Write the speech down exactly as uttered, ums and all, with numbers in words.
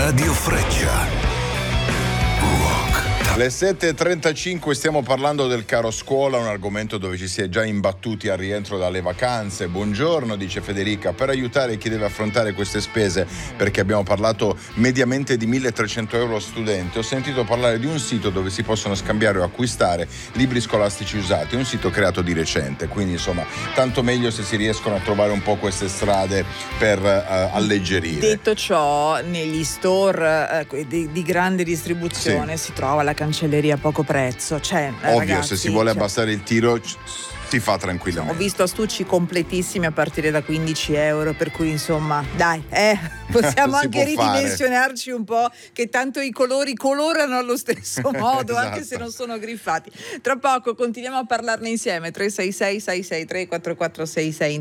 Radio Freccia. Le sette e trentacinque, stiamo parlando del caro scuola, un argomento dove ci si è già imbattuti al rientro dalle vacanze. Buongiorno, dice Federica, per aiutare chi deve affrontare queste spese, perché abbiamo parlato mediamente di milletrecento euro a studente, ho sentito parlare di un sito dove si possono scambiare o acquistare libri scolastici usati, un sito creato di recente, quindi insomma tanto meglio se si riescono a trovare un po' queste strade per uh, alleggerire. Detto ciò, negli store eh, di, di grande distribuzione sì. si trova la cancelleria a poco prezzo, cioè, ovvio, ragazzi, se si vuole cioè, abbassare il tiro si fa tranquillamente. ho visto astucci completissimi a partire da quindici euro, per cui insomma dai, eh, possiamo Si anche può fare. ridimensionarci un po', che tanto i colori colorano allo stesso modo, Esatto. anche se non sono griffati. Tra poco continuiamo a parlarne insieme. Tre sei sei sei sei tre quattro quattro sei sei